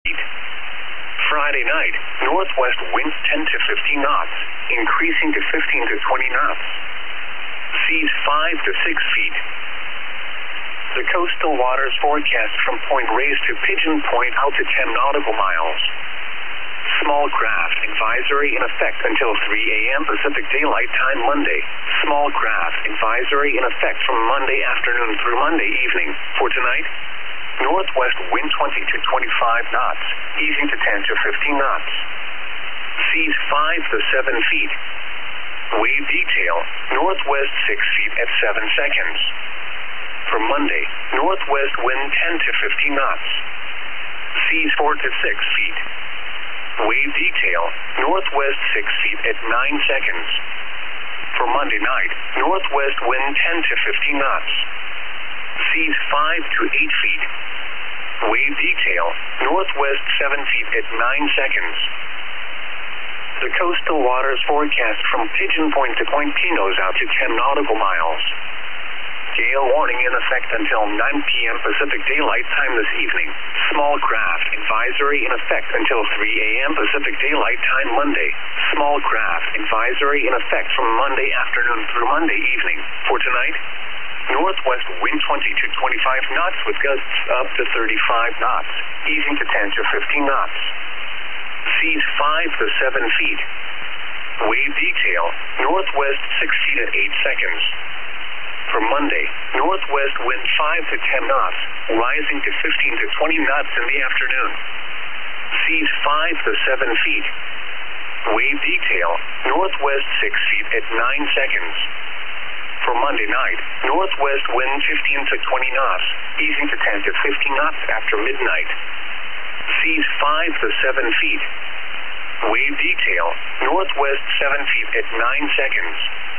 feet. Friday night, northwest winds 10 to 15 knots, increasing to 15 to 20 knots. Seas 5 to 6 feet. The coastal waters forecast from Point Reyes to Pigeon Point out to 10 nautical miles. Small craft advisory in effect until 3 a.m. Pacific Daylight Time Monday. Small craft advisory in effect from Monday afternoon through Monday evening. For tonight, northwest wind 20 to 25 knots, easing to 10 to 15 knots. Seas 5 to 7 feet. Wave detail, northwest 6 feet at 7 seconds. For Monday, northwest wind 10 to 15 knots. Seas 4 to 6 feet. Wave detail, northwest 6 feet at 9 seconds. For Monday night, northwest wind 10 to 15 knots. Seas 5 to 8 feet. Wave detail, northwest 7 feet at 9 seconds. The coastal waters forecast from Pigeon Point to Point Pinos out to 10 nautical miles. Gale warning in effect until 9 p.m. Pacific Daylight Time this evening. Small craft advisory in effect until 3 a.m. Pacific Daylight Time Monday. Small craft advisory in effect from Monday afternoon through Monday evening. For tonight, northwest wind 20 to 25 knots with gusts up to 35 knots, easing to 10 to 15 knots. Seas 5 to 7 feet. Wave detail, northwest 6 feet at 8 seconds. For Monday, northwest wind 5 to 10 knots, rising to 15 to 20 knots in the afternoon. Seas 5 to 7 feet. Wave detail, northwest 6 feet at 9 seconds. For Monday night, northwest wind 15 to 20 knots, easing to 10 to 15 knots after midnight. Seas 5 to 7 feet. Wave detail, northwest 7 feet at 9 seconds.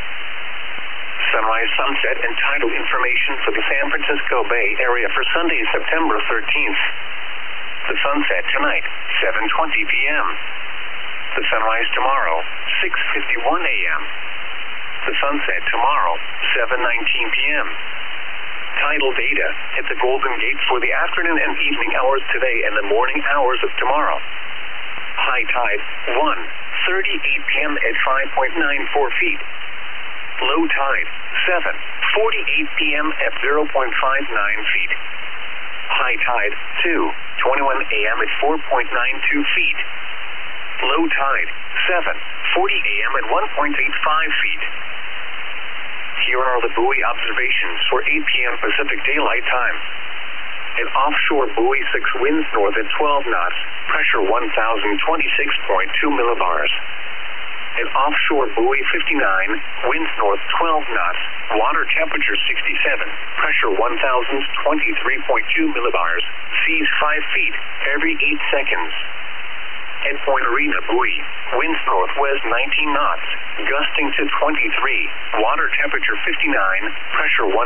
Sunrise, sunset, and tidal information for the San Francisco Bay Area for Sunday, September 13th. The sunset tonight, 7:20 p.m. The sunrise tomorrow, 6:51 a.m. The sunset tomorrow, 7:19 p.m. Tidal data at the Golden Gate for the afternoon and evening hours today and the morning hours of tomorrow. High tide, 1:38 p.m. at 5.94 feet. Low tide, 7:48 p.m. at 0.59 feet. High tide, 2:21 a.m. at 4.92 feet. Low tide, 7:40 a.m. at 1.85 feet. Here are the buoy observations for 8 p.m. Pacific Daylight Time. An offshore buoy 6 winds north at 12 knots, pressure 1,026.2 millibars. An offshore buoy 59, winds north 12 knots, water temperature 67, pressure 1,023.2 millibars, seas 5 feet every 8 seconds. At Point Arena buoy, winds northwest 19 knots, gusting to 23, water temperature 59, pressure 1,016.6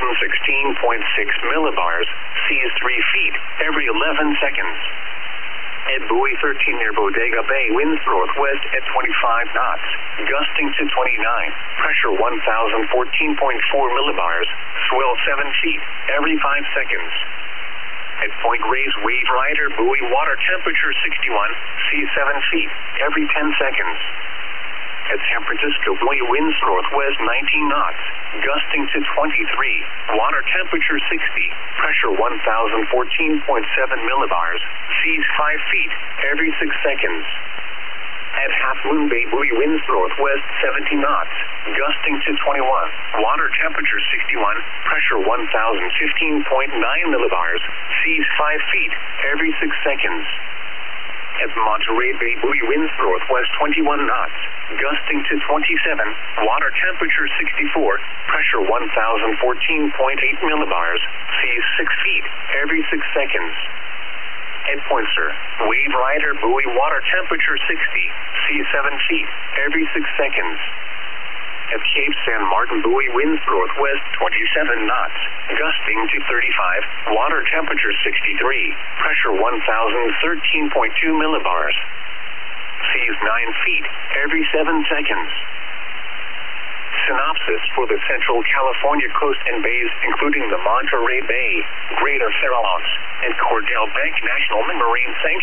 millibars, seas 3 feet every 11 seconds. At buoy 13 near Bodega Bay, winds northwest at 25 knots, gusting to 29, pressure 1,014.4 millibars, swell 7 feet every 5 seconds. At Point Reyes Wave Rider buoy, water temperature 61, seas 7 feet every 10 seconds. At San Francisco buoy, winds northwest 19 knots, gusting to 23, water temperature 60, pressure 1,014.7 millibars, seas 5 feet every 6 seconds. At Half Moon Bay buoy, winds northwest 70 knots, gusting to 21, water temperature 61, pressure 1,015.9 millibars, seas 5 feet every 6 seconds. At Monterey Bay buoy, winds northwest 21 knots, gusting to 27, water temperature 64, pressure 1,014.8 millibars, seas 6 feet every 6 seconds. At Poinsett, Wave Rider buoy, water temperature 60, seas 7 feet every 6 seconds. At Cape San Martin buoy, winds northwest 27 knots, gusting to 35, water temperature 63, pressure 1,013.2 millibars, seas 9 feet every 7 seconds. Synopsis for the Central California coast and bays, including the Monterey Bay, Greater Farallones, and Cordell Bank National Marine Sanctuary.